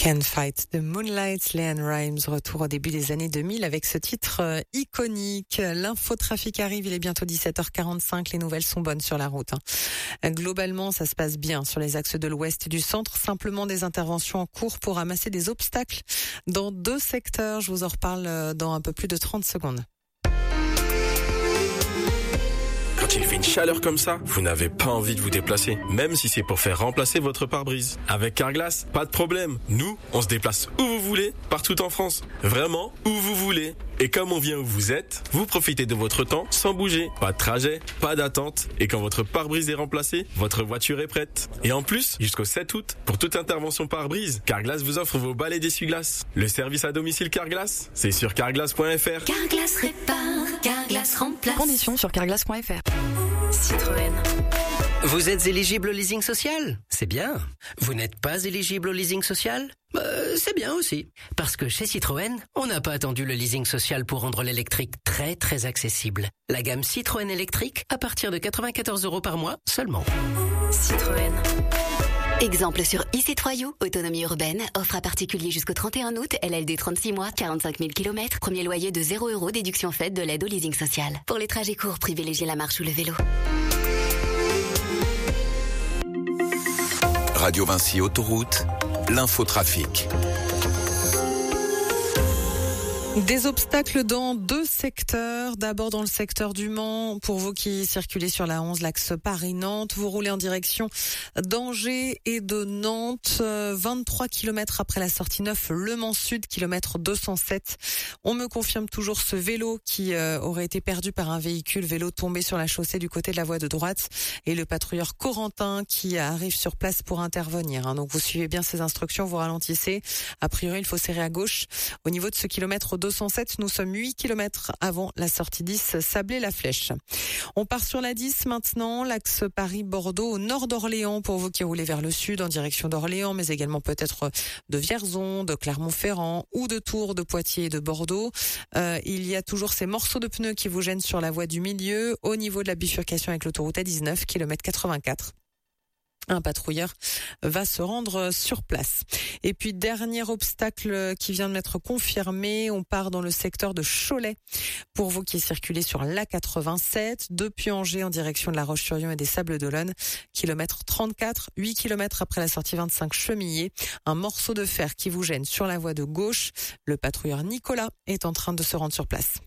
Can't Fight the Moonlight, Leanne Rimes, retour au début des années 2000 avec ce titre iconique. L'infotrafic arrive, il est bientôt 17h45, les nouvelles sont bonnes sur la route. Globalement, ça se passe bien sur les axes de l'ouest et du centre, simplement des interventions en cours pour ramasser des obstacles dans 2 secteurs. Je vous en reparle dans un peu plus de 30 secondes. Quand il fait une chaleur comme ça, vous n'avez pas envie de vous déplacer, même si c'est pour faire remplacer votre pare-brise. Avec Carglass, pas de problème. Nous, on se déplace où vous voulez, partout en France. Vraiment, où vous voulez. Et comme on vient où vous êtes, vous profitez de votre temps sans bouger. Pas de trajet, pas d'attente. Et quand votre pare-brise est remplacé, votre voiture est prête. Et en plus, jusqu'au 7 août, pour toute intervention pare-brise, Carglass vous offre vos balais d'essuie-glace. Le service à domicile Carglass, c'est sur carglass.fr. Carglass répare, Carglass remplace. Conditions sur carglass.fr. Citroën. Vous êtes éligible au leasing social? C'est bien. Vous n'êtes pas éligible au leasing social? C'est bien aussi. Parce que chez Citroën, on n'a pas attendu le leasing social pour rendre l'électrique très très accessible. La gamme Citroën électrique à partir de 94 € par mois seulement. Citroën. Exemple sur IC3U, autonomie urbaine, offre à particulier jusqu'au 31 août, LLD 36 mois, 45 000 km, premier loyer de 0 €, déduction faite de l'aide au leasing social. Pour les trajets courts, privilégiez la marche ou le vélo. Radio Vinci Autoroute, l'infotrafic. Des obstacles dans 2 secteurs. D'abord dans le secteur du Mans, pour vous qui circulez sur la 11, l'axe Paris-Nantes, vous roulez en direction d'Angers et de Nantes. 23 km après la sortie 9, Le Mans Sud, kilomètre 207. On me confirme toujours ce vélo qui aurait été perdu par un vélo tombé sur la chaussée du côté de la voie de droite. Et le patrouilleur Corentin qui arrive sur place pour intervenir. Donc vous suivez bien ces instructions, vous ralentissez. A priori, il faut serrer à gauche. Au niveau de ce kilomètre 207, nous sommes 8 km avant la sortie 10, Sablé-la-Flèche. On part sur la 10 maintenant, l'axe Paris-Bordeaux au nord d'Orléans pour vous qui roulez vers le sud en direction d'Orléans, mais également peut-être de Vierzon, de Clermont-Ferrand ou de Tours, de Poitiers et de Bordeaux. Il y a toujours ces morceaux de pneus qui vous gênent sur la voie du milieu au niveau de la bifurcation avec l'autoroute A19, kilomètre 84. Un patrouilleur va se rendre sur place. Et puis, dernier obstacle qui vient de m'être confirmé, on part dans le secteur de Cholet. Pour vous qui circulez sur l'A87, depuis Angers en direction de La Roche-sur-Yon et des Sables-d'Olonne, kilomètre 34, 8 km après la sortie 25 Chemillé. Un morceau de fer qui vous gêne sur la voie de gauche. Le patrouilleur Nicolas est en train de se rendre sur place.